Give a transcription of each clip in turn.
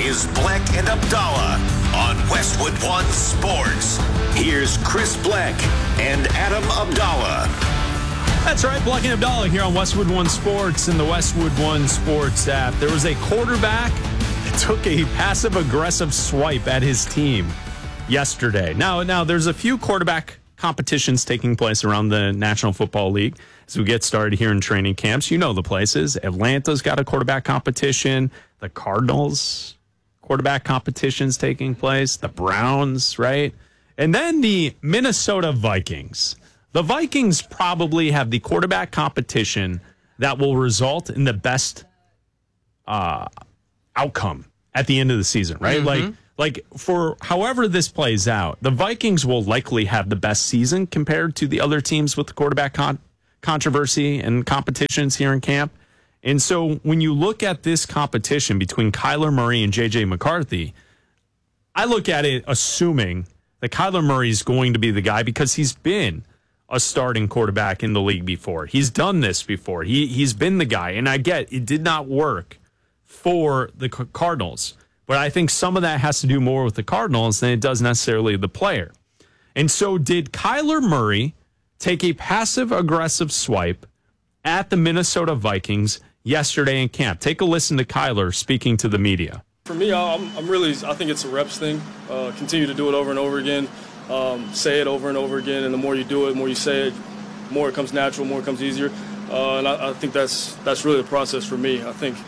is Bleck and Abdallah on Westwood One Sports. Here's Chris Bleck and Adam Abdallah. That's right, Bleck and Abdallah here on Westwood One Sports and the Westwood One Sports app. There was a quarterback that took a passive-aggressive swipe at his team yesterday. Now there's a few quarterback competitions taking place around the National Football League as we get started here in training camps. You know the places. Atlanta's got a quarterback competition. The Cardinals quarterback competition's taking place. The Browns, right? And then the Minnesota Vikings. The Vikings probably have the quarterback competition that will result in the best outcome at the end of the season, right? Mm-hmm. Like for however this plays out, the Vikings will likely have the best season compared to the other teams with the quarterback controversy and competitions here in camp. And so when you look at this competition between Kyler Murray and J.J. McCarthy, I look at it assuming that Kyler Murray is going to be the guy because he's been a starting quarterback in the league before. He's done this before. He's been the guy. And I get it did not work for the Cardinals. But I think some of that has to do more with the Cardinals than it does necessarily the player. And so did Kyler Murray take a passive-aggressive swipe at the Minnesota Vikings yesterday in camp? Take a listen to Kyler speaking to the media. For me, I think it's a reps thing. Continue to do it over and over again. Say it over and over again, and the more you do it, the more you say it, the more it comes natural, the more it comes easier. And I think that's really the process for me. I think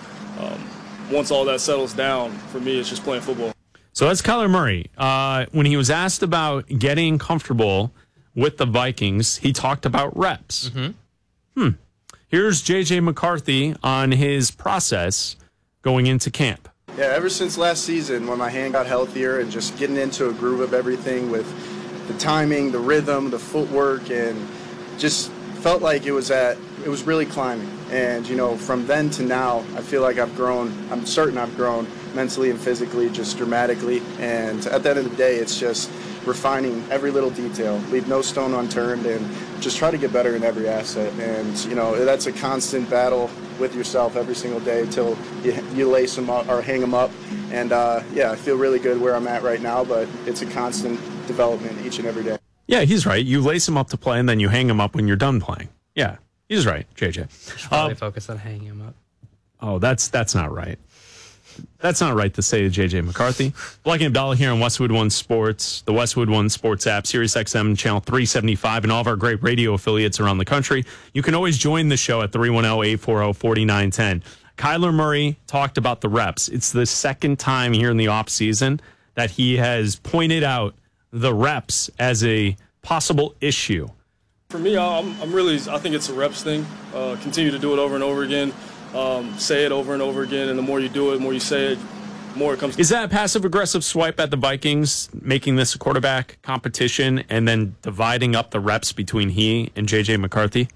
once all that settles down, for me, it's just playing football. So that's Kyler Murray. When he was asked about getting comfortable with the Vikings, he talked about reps. Mm-hmm. Here's J.J. McCarthy on his process going into camp. Yeah, ever since last season when my hand got healthier and just getting into a groove of everything with the timing, the rhythm, the footwork, and just felt like it was really climbing. And, you know, from then to now, I feel like I've grown. I'm certain I've grown mentally and physically just dramatically. And at the end of the day, it's just refining every little detail, leave no stone unturned, and just try to get better in every asset. And, you know, that's a constant battle with yourself every single day until you lace them up or hang them up. And, I feel really good where I'm at right now, but it's a constant development each and every day. Yeah, he's right. You lace them up to play, and then you hang them up when you're done playing. Yeah, he's right, JJ. Should probably focus on hanging him up. Oh, that's not right. That's not right to say to J.J. McCarthy. Bleck and Abdallah here on Westwood One Sports, the Westwood One Sports app, Sirius XM Channel 375, and all of our great radio affiliates around the country. You can always join the show at 310-840-4910. Kyler Murray talked about the reps. It's the second time here in the offseason that he has pointed out the reps as a possible issue. For me, I think it's a reps thing. Continue to do it over and over again. Say it over and over again, and the more you do it, the more you say it, the more it comes. Is that a passive-aggressive swipe at the Vikings, making this a quarterback competition and then dividing up the reps between he and J.J. McCarthy?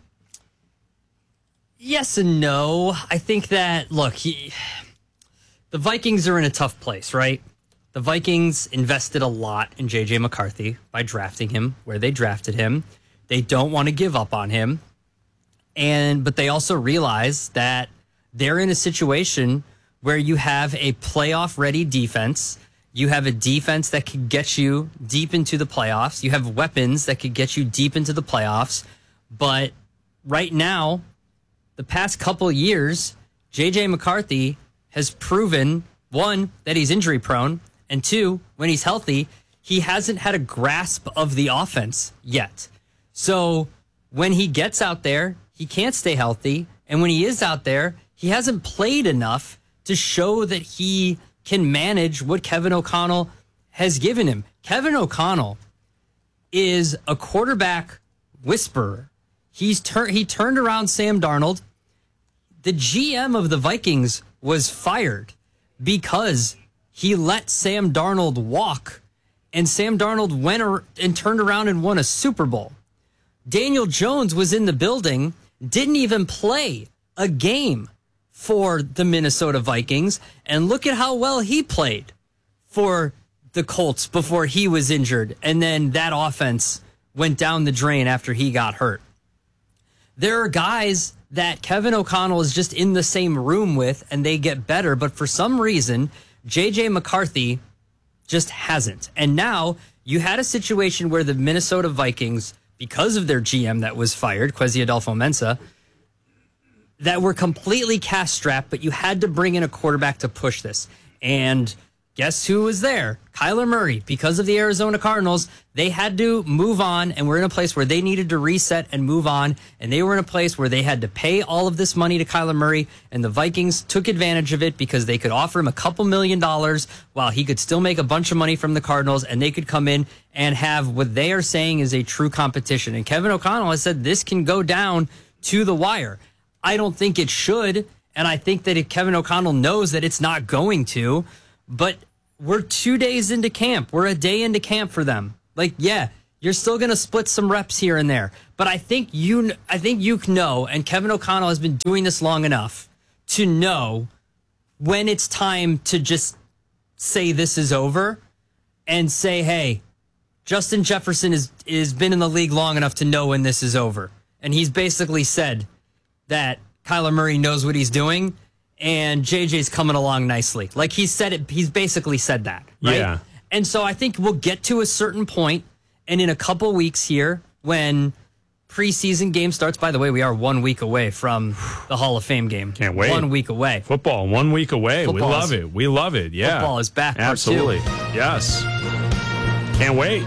Yes and no. I think that, look, the Vikings are in a tough place, right? The Vikings invested a lot in J.J. McCarthy by drafting him where they drafted him. They don't want to give up on him. But they also realize that they're in a situation where you have a playoff-ready defense. You have a defense that could get you deep into the playoffs. You have weapons that could get you deep into the playoffs. But right now, the past couple of years, J.J. McCarthy has proven, one, that he's injury-prone, and two, when he's healthy, he hasn't had a grasp of the offense yet. So when he gets out there, he can't stay healthy. And when he is out there, he hasn't played enough to show that he can manage what Kevin O'Connell has given him. Kevin O'Connell is a quarterback whisperer. He turned around Sam Darnold. The GM of the Vikings was fired because he let Sam Darnold walk, and Sam Darnold went and turned around and won a Super Bowl. Daniel Jones was in the building, didn't even play a game for the Minnesota Vikings, and look at how well he played for the Colts before he was injured, and then that offense went down the drain after he got hurt. There are guys that Kevin O'Connell is just in the same room with, and they get better, but for some reason, J.J. McCarthy just hasn't. And now you had a situation where the Minnesota Vikings, because of their GM that was fired, Kwesi Adolfo-Mensah, that were completely cash-strapped, but you had to bring in a quarterback to push this. And guess who was there? Kyler Murray. Because of the Arizona Cardinals, they had to move on, and we're in a place where they needed to reset and move on, and they were in a place where they had to pay all of this money to Kyler Murray, and the Vikings took advantage of it because they could offer him a couple $1 million while he could still make a bunch of money from the Cardinals, and they could come in and have what they are saying is a true competition. And Kevin O'Connell has said this can go down to the wire. I don't think it should, and I think that Kevin O'Connell knows that it's not going to, but we're 2 days into camp. We're a day into camp for them. Like, yeah, you're still going to split some reps here and there, but I think you know, and Kevin O'Connell has been doing this long enough to know when it's time to just say this is over and say, hey, Justin Jefferson is been in the league long enough to know when this is over. And he's basically said that Kyler Murray knows what he's doing and JJ's coming along nicely. Like he said it, he's basically said that, right? Yeah. And so I think we'll get to a certain point, and in a couple weeks here, when preseason game starts, by the way, we are 1 week away from the Hall of Fame game. Can't wait. 1 week away. Football, 1 week away. Football We love it. We love it. Yeah. Football is back. Absolutely. Yes. Can't wait.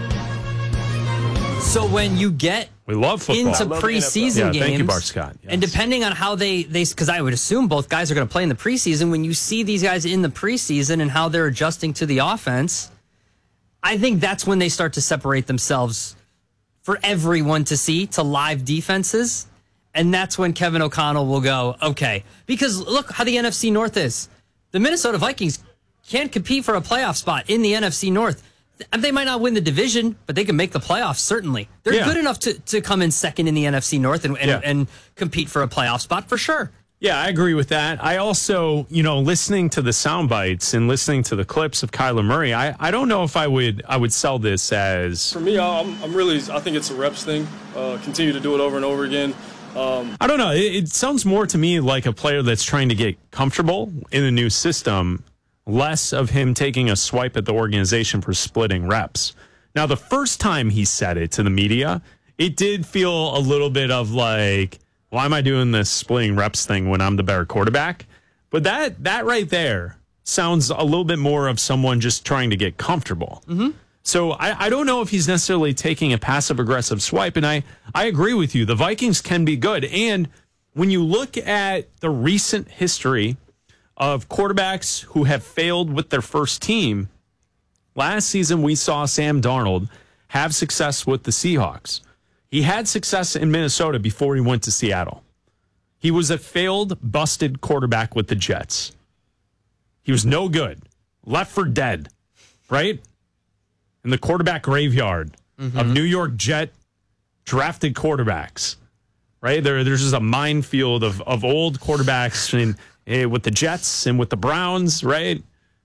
So when you get We love football. into preseason games, thank you, Bart Scott. Yes. and depending on how they because I would assume both guys are going to play in the preseason, when you see these guys in the preseason and how they're adjusting to the offense, I think that's when they start to separate themselves for everyone to see, to live defenses. And that's when Kevin O'Connell will go, okay, because look how the NFC North is. The Minnesota Vikings can't compete for a playoff spot in the NFC North. They might not win the division, but they can make the playoffs, certainly. They're good enough to come in second in the NFC North and compete for a playoff spot for sure. Yeah, I agree with that. I also, listening to the sound bites and listening to the clips of Kyler Murray, I don't know if I would sell this as... For me, I think it's a reps thing. Continue to do it over and over again. I don't know. It sounds more to me like a player that's trying to get comfortable in a new system, less of him taking a swipe at the organization for splitting reps. Now, the first time he said it to the media, it did feel a little bit of like, why am I doing this splitting reps thing when I'm the better quarterback? But that right there sounds a little bit more of someone just trying to get comfortable. Mm-hmm. So I don't know if he's necessarily taking a passive-aggressive swipe, and I agree with you. The Vikings can be good. And when you look at the recent history of quarterbacks who have failed with their first team, last season we saw Sam Darnold have success with the Seahawks. He had success in Minnesota before he went to Seattle. He was a failed, busted quarterback with the Jets. He was no good. Left for dead, right? In the quarterback graveyard of New York Jet drafted quarterbacks, right? There's just a minefield of old quarterbacks with the Jets and with the Browns, right?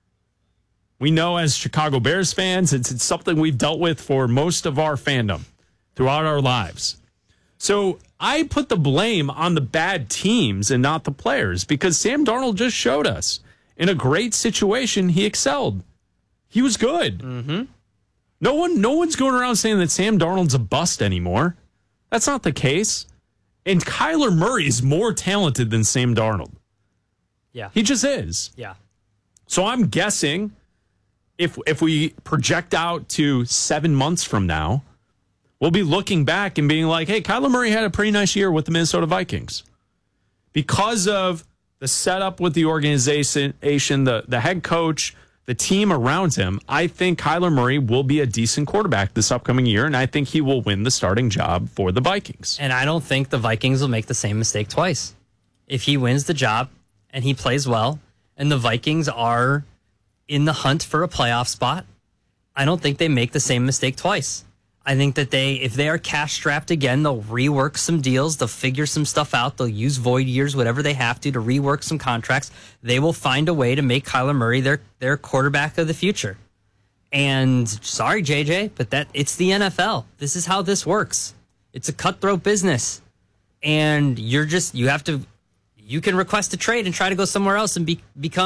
We know as Chicago Bears fans, it's something we've dealt with for most of our fandom throughout our lives. So I put the blame on the bad teams and not the players, because Sam Darnold just showed us in a great situation he excelled. He was good. Mm-hmm. No one's going around saying that Sam Darnold's a bust anymore. That's not the case. And Kyler Murray is more talented than Sam Darnold. Yeah. He just is. Yeah. So I'm guessing if we project out to 7 months from now, we'll be looking back and being like, hey, Kyler Murray had a pretty nice year with the Minnesota Vikings. Because of the setup with the organization, the head coach, the team around him, I think Kyler Murray will be a decent quarterback this upcoming year, and I think he will win the starting job for the Vikings. And I don't think the Vikings will make the same mistake twice. If he wins the job and he plays well and the Vikings are in the hunt for a playoff spot, I don't think they make the same mistake twice. I think that if they are cash strapped again, they'll rework some deals. They'll figure some stuff out. They'll use void years, whatever they have to rework some contracts. They will find a way to make Kyler Murray their quarterback of the future. And sorry, JJ, but it's the NFL. This is how this works. It's a cutthroat business. And you can request a trade and try to go somewhere else and become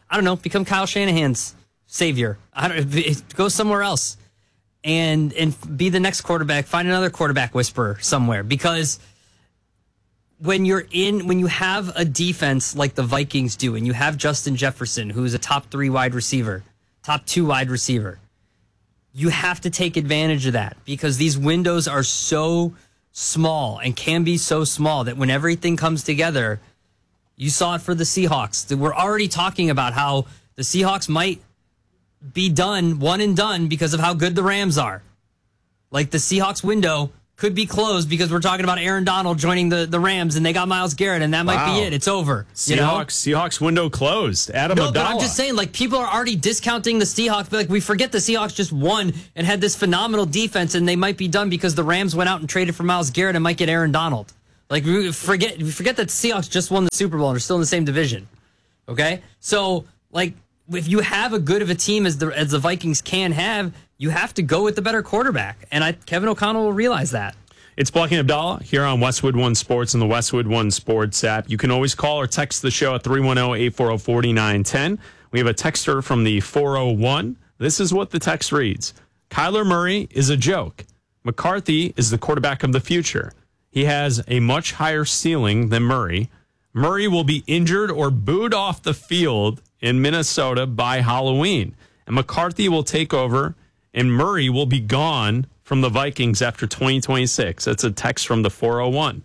I don't know, become Kyle Shanahan's savior. Go somewhere else and be the next quarterback. Find another quarterback whisperer somewhere, because when you have a defense like the Vikings do, and you have Justin Jefferson, who's a top 3 wide receiver, top 2 wide receiver, you have to take advantage of that, because these windows are so small and can be so small that when everything comes together, you saw it for the Seahawks. We're already talking about how the Seahawks might be done, one and done, because of how good the Rams are. Like, the Seahawks window could be closed because we're talking about Aaron Donald joining the Rams, and they got Myles Garrett, and that might be it. It's over. Seahawks window closed. Adam Abdallah. But I'm just saying, like, people are already discounting the Seahawks. But, like, we forget the Seahawks just won and had this phenomenal defense, and they might be done because the Rams went out and traded for Myles Garrett and might get Aaron Donald. Like, we forget that the Seahawks just won the Super Bowl and are still in the same division. Okay? So, like, if you have a good of a team as the Vikings can have, you have to go with the better quarterback. And Kevin O'Connell will realize that. It's Black and Abdallah here on Westwood One Sports and the Westwood One Sports app. You can always call or text the show at 310-840-4910. We have a texter from the 401. This is what the text reads. Kyler Murray is a joke. McCarthy is the quarterback of the future. He has a much higher ceiling than Murray. Murray will be injured or booed off the field in Minnesota by Halloween. And McCarthy will take over, and Murray will be gone from the Vikings after 2026. That's a text from the 401.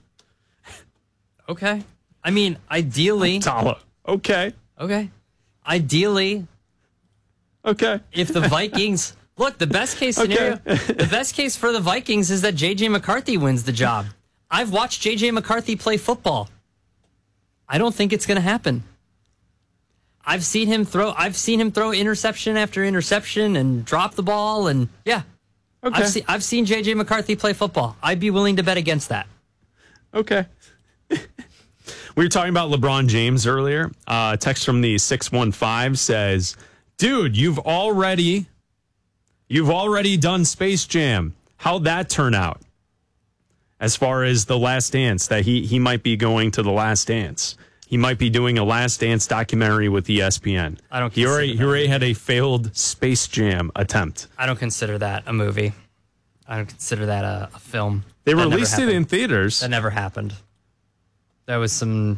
Okay. I mean, ideally. Okay. Ideally. Okay. If the Vikings. Look, the best case scenario, the best case for the Vikings is that J.J. McCarthy wins the job. I've watched J.J. McCarthy play football. I don't think it's going to happen. I've seen him throw interception after interception and drop the ball, and yeah. Okay. I've seen J.J. McCarthy play football. I'd be willing to bet against that. Okay. We were talking about LeBron James earlier. Text from the 615 says, dude, you've already done Space Jam. How'd that turn out? As far as The Last Dance, that he might be going to The Last Dance. He might be doing a Last Dance documentary with ESPN. I don't. He already had a failed Space Jam attempt. I don't consider that a movie. I don't consider that a film. They released it in theaters. That never happened. There was some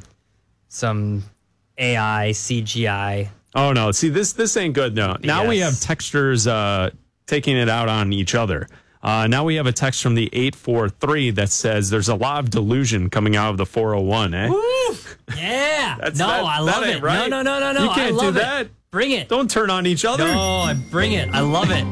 AI CGI. Oh no! See, this ain't good. No. Now we have texters taking it out on each other. Now we have a text from the 843 that says there's a lot of delusion coming out of the 401, eh? Woo! Yeah. I love it. Right. No. You can't do that. Bring it. Don't turn on each other. No, bring it. I love it.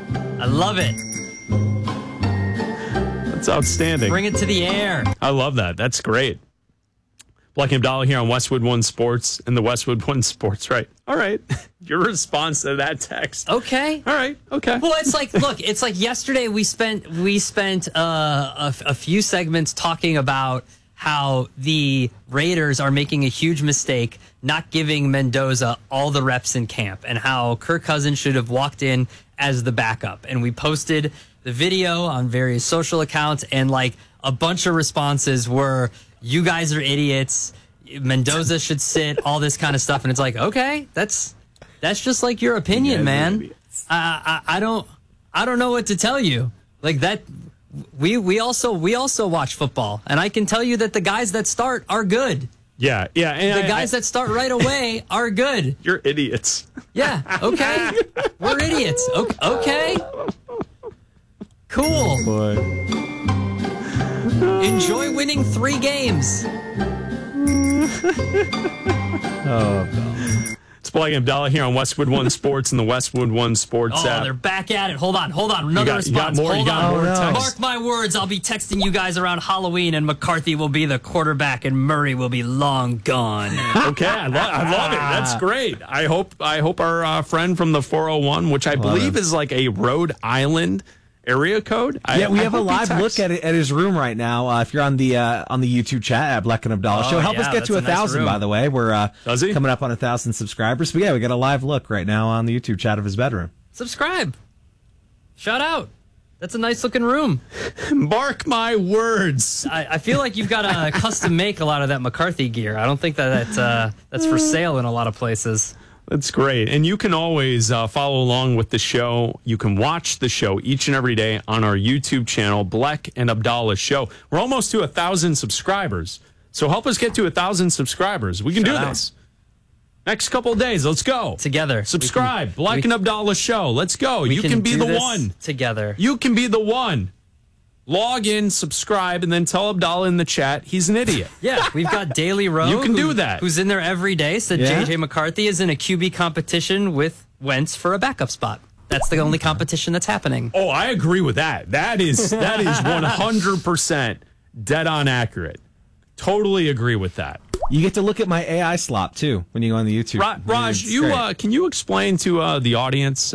That's outstanding. Bring it to the air. I love that. That's great. Black and Abdallah here on Westwood One Sports and the Westwood One Sports, right? All right. Your response to that text. Okay. All right. Okay. Well, it's like, look, it's like yesterday we spent a few segments talking about how the Raiders are making a huge mistake not giving Mendoza all the reps in camp, and how Kirk Cousins should have walked in as the backup. And we posted the video on various social accounts, and like a bunch of responses were, you guys are idiots, Mendoza should sit, all this kind of stuff. And it's like, okay, that's just like your opinion, man. I don't know what to tell you. Like that, we also watch football, and I can tell you that the guys that start are good. Yeah. And the guys that start right away are good. You're idiots. Yeah. Okay. We're idiots. Okay. Cool. Boy. Enjoy winning 3 games. Oh, no. It's Black and Abdallah here on Westwood One Sports and the Westwood One Sports app. Oh, they're back at it. Hold on. Another response. You got more text. Mark my words, I'll be texting you guys around Halloween, and McCarthy will be the quarterback, and Murray will be long gone. Okay, I love it. That's great. I hope our friend from the 401, which I believe is like a Rhode Island area code. We have a live look at his room right now. If you're on the YouTube chat at Black and Abdallah Show, help us get to 1,000. By the way, we're coming up on 1,000 subscribers. But yeah, we got a live look right now on the YouTube chat of his bedroom. Subscribe. Shout out. That's a nice looking room. Mark my words. I feel like you've got to custom make a lot of that McCarthy gear. I don't think that's for sale in a lot of places. That's great. And you can always follow along with the show. You can watch the show each and every day on our YouTube channel, Bleck and Abdallah Show. We're almost to 1,000 subscribers. So help us get to 1,000 subscribers. We can do this. Next couple of days, let's go. Together. Subscribe. Bleck and Abdallah Show. Let's go. You can be the one. Together. You can be the one. Log in, subscribe, and then tell Abdallah in the chat he's an idiot. Yeah, we've got Daily Rowe. You can do that. Who's in there every day. Said J.J. McCarthy is in a QB competition with Wentz for a backup spot. That's the only competition that's happening. Oh, I agree with that. That is 100% dead on accurate. Totally agree with that. You get to look at my AI slop, too, when you go on the YouTube. Raj, can you explain to the audience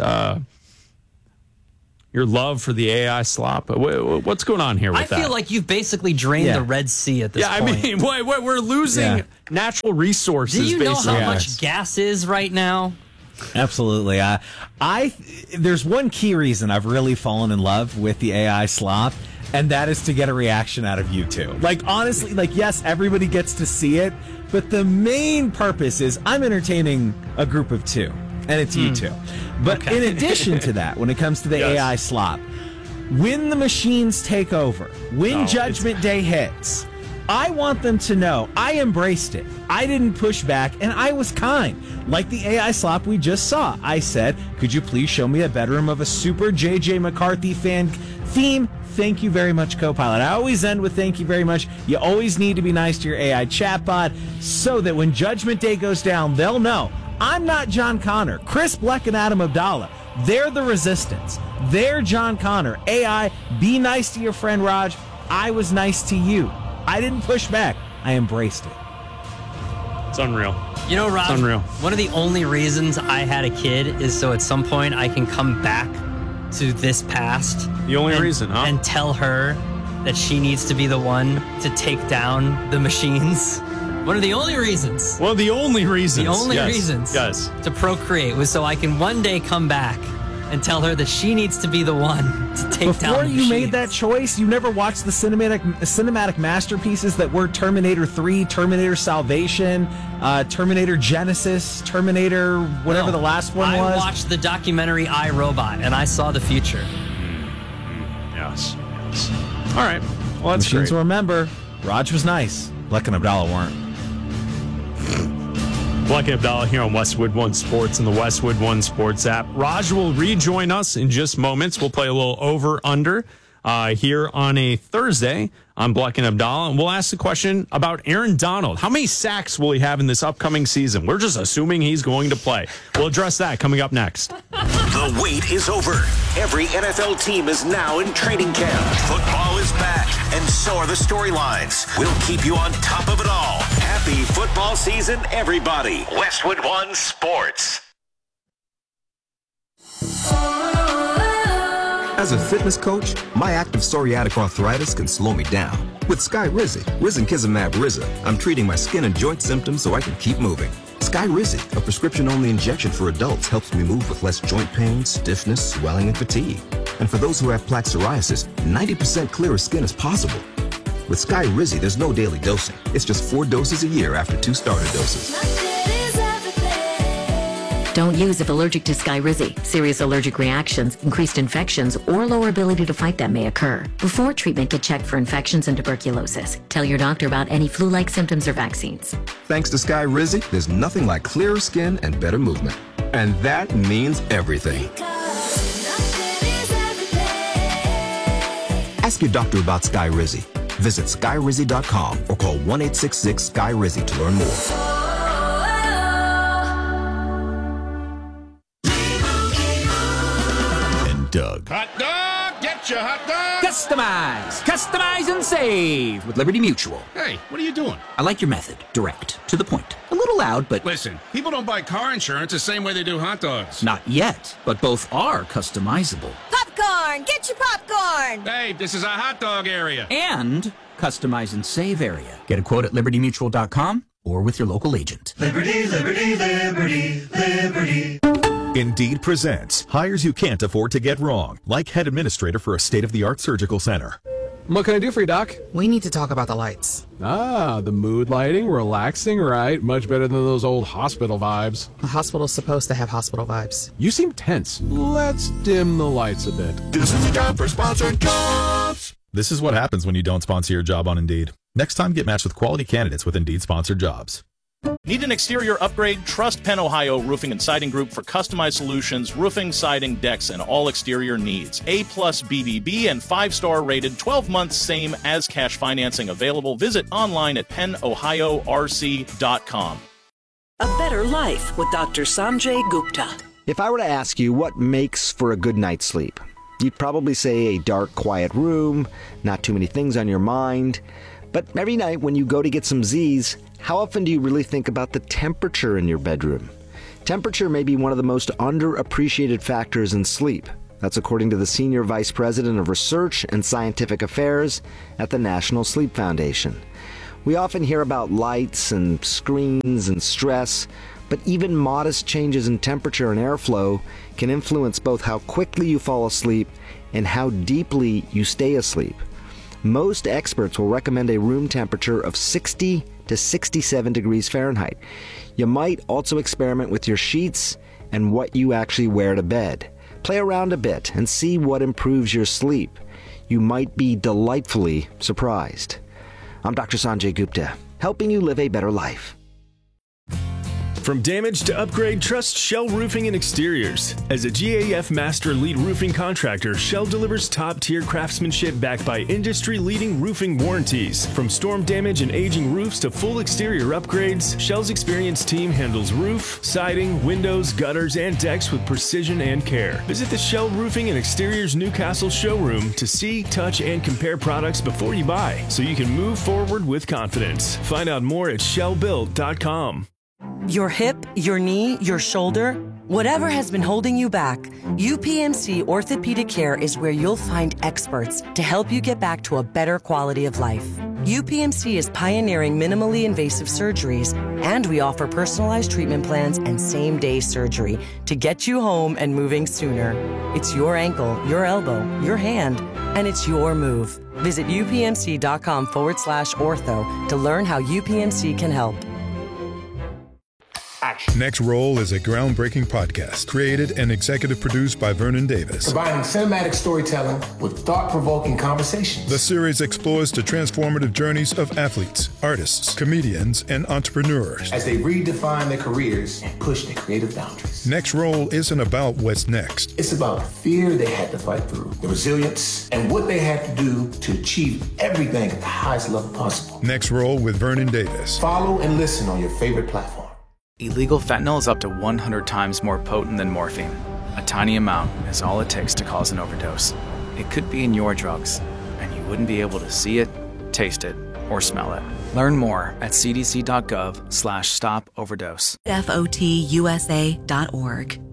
your love for the AI slop? What's going on here with that? I feel like you've basically drained the Red Sea at this point. I mean, we're losing natural resources. Do you know how much gas is right now? Absolutely. There's one key reason I've really fallen in love with the AI slop, and that is to get a reaction out of you two. Like, honestly, yes, everybody gets to see it, but the main purpose is I'm entertaining a group of two, and it's you two. But in addition to that, when it comes to the AI slop, when the machines take over, when Judgment Day hits, I want them to know I embraced it. I didn't push back, and I was kind. Like the AI slop we just saw. I said, could you please show me a bedroom of a super J.J. McCarthy fan theme? Thank you very much, Copilot. I always end with thank you very much. You always need to be nice to your AI chatbot so that when Judgment Day goes down, they'll know I'm not John Connor. Chris Bleck and Adam Abdallah, they're the resistance. They're John Connor. AI, be nice to your friend Raj. I was nice to you. I didn't push back. I embraced it. It's unreal. You know, Raj, one of the only reasons I had a kid is so at some point I can come back to this past. The only reason, huh? And tell her that she needs to be the one to take down the machines. One of the only reasons. Well, the only reasons. The only reasons to procreate was so I can one day come back and tell her that she needs to be the one to take down the machines. Before you made that choice, you never watched the cinematic masterpieces that were Terminator 3, Terminator Salvation, Terminator Genesis, Terminator whatever the last one was? I watched the documentary I, Robot, and I saw the future. Yes. All right. Well, that's Machines great. will remember, Raj was nice. Bleck and Abdallah weren't. Bleck and Abdallah here on Westwood One Sports and the Westwood One Sports app. Raj will rejoin us in just moments. We'll play a little over-under here on a Thursday on Bleck and Abdallah. And we'll ask the question about Aaron Donald. How many sacks will he have in this upcoming season? We're just assuming he's going to play. We'll address that coming up next. The wait is over. Every NFL team is now in training camp. Football is back, and so are the storylines. We'll keep you on top of it all. Happy football season, everybody. Westwood One Sports. As a fitness coach, my active psoriatic arthritis can slow me down. With Skyrizi, risankizumab Riza, I'm treating my skin and joint symptoms so I can keep moving. Skyrizi, a prescription-only injection for adults, helps me move with less joint pain, stiffness, swelling, and fatigue. And for those who have plaque psoriasis, 90% clearer skin is possible. With Skyrizi, there's no daily dosing. It's just 4 doses a year after 2 starter doses. Don't use if allergic to Skyrizi. Serious allergic reactions, increased infections, or lower ability to fight them may occur. Before treatment, get checked for infections and tuberculosis. Tell your doctor about any flu-like symptoms or vaccines. Thanks to Skyrizi, there's nothing like clearer skin and better movement. And that means everything. Ask your doctor about Skyrizi. Visit Skyrizi.com or call 1-866-SKY-RIZI to learn more. Doug. Hot dog, get your hot dog. Customize and save with Liberty Mutual. Hey, what are you doing? I like your method. Direct, to the point. A little loud, but... Listen, people don't buy car insurance the same way they do hot dogs. Not yet, but both are customizable. Popcorn! Get your popcorn! Hey, this is a hot dog area. And customize and save area. Get a quote at libertymutual.com or with your local agent. Liberty, liberty, liberty, liberty. Indeed presents hires you can't afford to get wrong, like head administrator for a state-of-the-art surgical center. What can I do for you, Doc? We need to talk about the lights. Ah, the mood lighting, relaxing, right? Much better than those old hospital vibes. A hospital's supposed to have hospital vibes. You seem tense. Let's dim the lights a bit. This is a job for sponsored jobs. This is what happens when you don't sponsor your job on Indeed. Next time, get matched with quality candidates with Indeed sponsored jobs. Need an exterior upgrade? Trust Penn Ohio Roofing and Siding Group for customized solutions, roofing, siding, decks, and all exterior needs. A+ BBB and 5-star rated, 12 months same as cash financing available. Visit online at pennohiorc.com. A better life with Dr. Sanjay Gupta. If I were to ask you what makes for a good night's sleep, you'd probably say a dark, quiet room, not too many things on your mind. But every night when you go to get some Z's, how often do you really think about the temperature in your bedroom? Temperature may be one of the most underappreciated factors in sleep. That's according to the Senior Vice President of Research and Scientific Affairs at the National Sleep Foundation. We often hear about lights and screens and stress, but even modest changes in temperature and airflow can influence both how quickly you fall asleep and how deeply you stay asleep. Most experts will recommend a room temperature of 60 to 67 degrees Fahrenheit. You might also experiment with your sheets and what you actually wear to bed. Play around a bit and see what improves your sleep. You might be delightfully surprised. I'm Dr. Sanjay Gupta, helping you live a better life. From damage to upgrade, trust Shell Roofing and Exteriors. As a GAF Master Lead Roofing Contractor, Shell delivers top-tier craftsmanship backed by industry-leading roofing warranties. From storm damage and aging roofs to full exterior upgrades, Shell's experienced team handles roof, siding, windows, gutters, and decks with precision and care. Visit the Shell Roofing and Exteriors Newcastle showroom to see, touch, and compare products before you buy, so you can move forward with confidence. Find out more at shellbuilt.com. Your hip, your knee, your shoulder, whatever has been holding you back, UPMC Orthopedic Care is where you'll find experts to help you get back to a better quality of life. UPMC is pioneering minimally invasive surgeries, and we offer personalized treatment plans and same-day surgery to get you home and moving sooner. It's your ankle, your elbow, your hand, and it's your move. Visit upmc.com/ortho to learn how UPMC can help. Next Roll is a groundbreaking podcast created and executive produced by Vernon Davis. Combining cinematic storytelling with thought-provoking conversations. The series explores the transformative journeys of athletes, artists, comedians, and entrepreneurs as they redefine their careers and push their creative boundaries. Next Roll isn't about what's next. It's about the fear they had to fight through, the resilience, and what they had to do to achieve everything at the highest level possible. Next Roll with Vernon Davis. Follow and listen on your favorite platform. Illegal fentanyl is up to 100 times more potent than morphine. A tiny amount is all it takes to cause an overdose. It could be in your drugs, and you wouldn't be able to see it, taste it, or smell it. Learn more at cdc.gov/stopoverdose. FOTUSA.org.